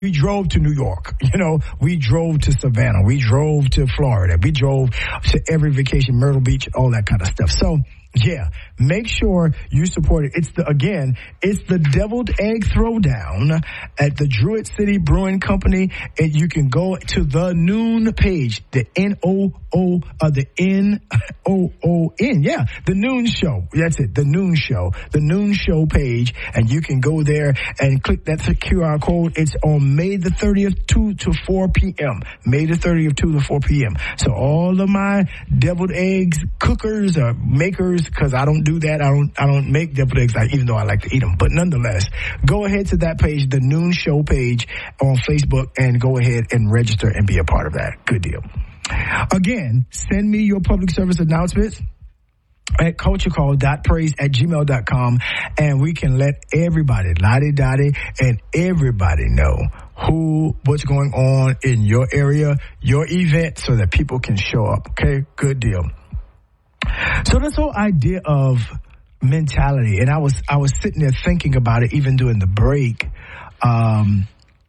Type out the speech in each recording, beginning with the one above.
We drove to New York, we drove to Savannah, we drove to Florida, we drove to every vacation, Myrtle Beach, all that kind of stuff. So, yeah, make sure you support it. It's the Deviled Egg Throwdown at the Druid City Brewing Company. And you can go to the Noon page, the N-O-O-N. Yeah, the Noon Show. That's it, the Noon Show. The Noon Show page. And you can go there and click that QR code. It's on May the 30th, 2 to 4 p.m. May the 30th, 2 to 4 p.m. So all of my deviled eggs cookers or makers, because I don't do that. I don't make deviled eggs, even though I like to eat them. But nonetheless, go ahead to that page, the Noon Show page on Facebook, and go ahead and register and be a part of that. Good deal. Again, send me your public service announcements at culturecall.praise@gmail.com, and we can let everybody, lottie-dottie, and everybody know what's going on in your area, your event, so that people can show up. Okay, good deal. So this whole idea of mentality, and I was sitting there thinking about it even during the break. I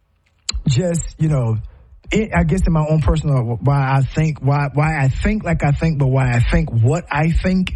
guess in my own personal, why I think like I think, but why I think what I think.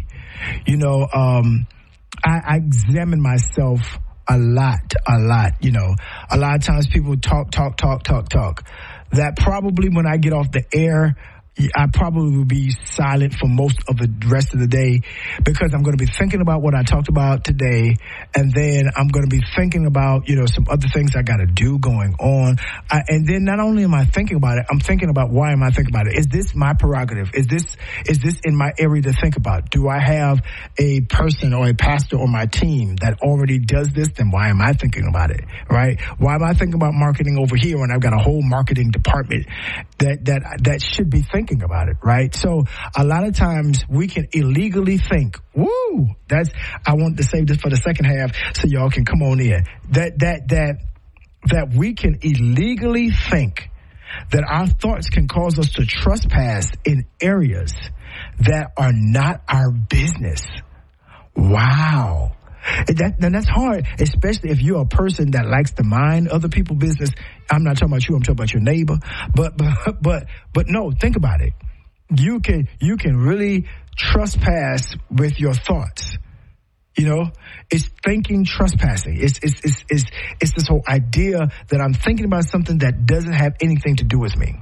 I examine myself a lot. A lot of times people talk. That probably when I get off the air, I probably will be silent for most of the rest of the day, because I'm going to be thinking about what I talked about today, and then I'm going to be thinking about, some other things I got to do going on. And then not only am I thinking about it, I'm thinking about why am I thinking about it? Is this my prerogative? Is this in my area to think about? Do I have a person or a pastor on my team that already does this? Then why am I thinking about it, right? Why am I thinking about marketing over here when I've got a whole marketing department that should be thinking about it, right? So a lot of times we can illegally think, I want to save this for the second half so y'all can come on in. That we can illegally think that our thoughts can cause us to trespass in areas that are not our business. Wow. And that's hard, especially if you're a person that likes to mind other people's business. I'm not talking about you, I'm talking about your neighbor. But no, think about it. You can really trespass with your thoughts. It's thinking trespassing. It's this whole idea that I'm thinking about something that doesn't have anything to do with me.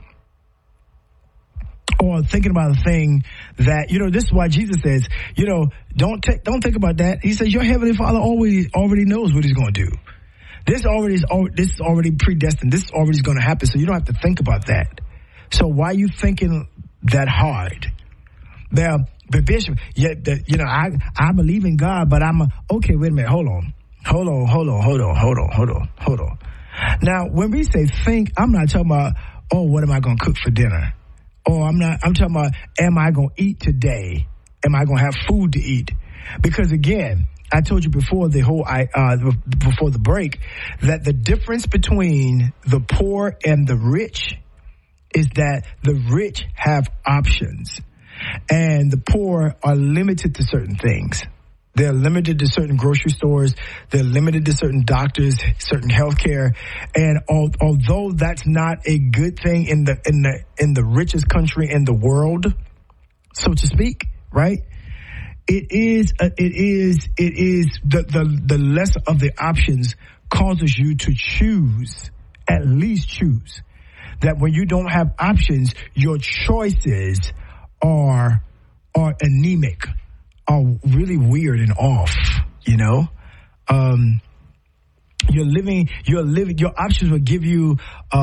Or thinking about a thing that, this is why Jesus says, don't think about that. He says, your Heavenly Father already knows what He's going to do. This is already predestined. This is already going to happen. So you don't have to think about that. So why are you thinking that hard? Now, but Bishop, I believe in God, but okay, wait a minute. Hold on. Now, when we say think, I'm not talking about, what am I going to cook for dinner? I'm talking about, am I going to eat today? Am I going to have food to eat? Because again, I told you before before the break, that the difference between the poor and the rich is that the rich have options and the poor are limited to certain things. They're limited to certain grocery stores. They're limited to certain doctors, certain healthcare. And although that's not a good thing in the richest country in the world, so to speak, right? It is the lesser of the options causes you to choose, at least choose. That when you don't have options, your choices are anemic, are really weird and off, your options will give you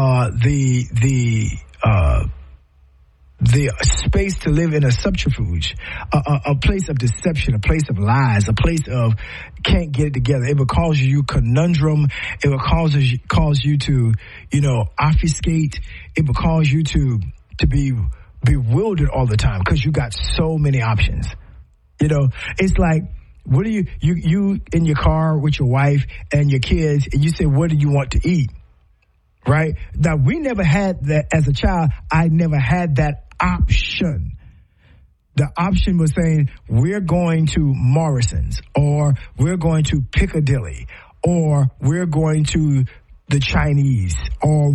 the space to live in a subterfuge, a place of deception, a place of lies, a place of can't get it together. It will cause you conundrum. It will cause you to, obfuscate. It will cause you to be bewildered all the time because you got so many options. It's like, what do you in your car with your wife and your kids, and you say, what do you want to eat? Right? Now, we never had that as a child. I never had that option. The option was saying, we're going to Morrison's, or we're going to Piccadilly, or we're going to the Chinese all